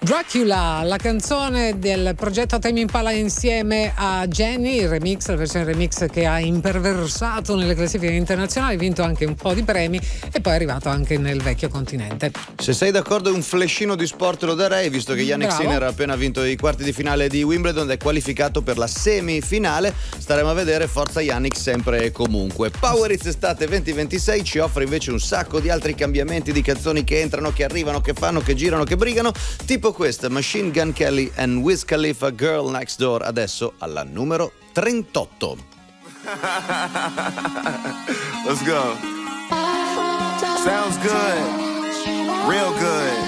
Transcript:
Dracula, la canzone del progetto Tame Impala insieme a Jenny, il remix, la versione remix che ha imperversato nelle classifiche internazionali, vinto anche un po' di premi e poi è arrivato anche nel vecchio continente. Se sei d'accordo, un flashino di sport lo darei, visto che Jannik Sinner ha appena vinto i quarti di finale di Wimbledon ed è qualificato per la semifinale. Staremo a vedere, forza Jannik sempre e comunque. Power Hits Estate 2026 ci offre invece un sacco di altri cambiamenti di canzoni che entrano, che arrivano, che fanno, che girano, che brigano, tipo questa, Machine Gun Kelly and Wiz Khalifa, Girl Next Door, adesso alla numero 38. Let's go. Sounds good. Real good.